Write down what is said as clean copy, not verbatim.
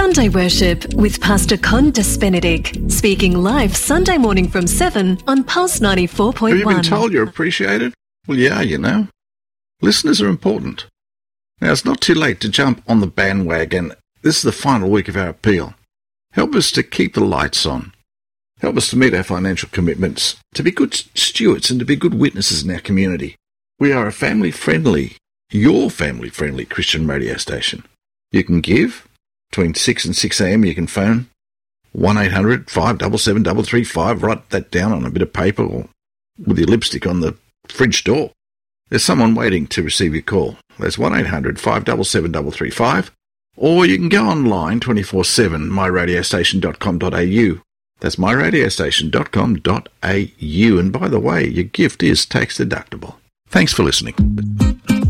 Sunday Worship with Pastor Con Despenedict, speaking live Sunday morning from 7 on Pulse 94.1. Have you been told you're appreciated? Well, yeah, you know. Listeners are important. Now, it's not too late to jump on the bandwagon. This is the final week of our appeal. Help us to keep the lights on. Help us to meet our financial commitments, to be good stewards and to be good witnesses in our community. We are a your family-friendly Christian radio station. You can give. Between 6 and 6 a.m. you can phone 1-800-577-335. Write that down on a bit of paper or with your lipstick on the fridge door. There's someone waiting to receive your call. That's 1-800-577-335. Or you can go online 24/7, myradiostation.com.au. That's myradiostation.com.au. And by the way, your gift is tax deductible. Thanks for listening.